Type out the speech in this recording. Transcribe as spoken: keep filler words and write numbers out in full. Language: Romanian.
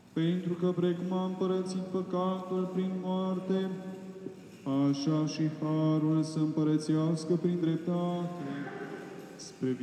Pentru că precum a împărățit păcatul prin moarte, așa și harul să împărățească prin dreptate, spre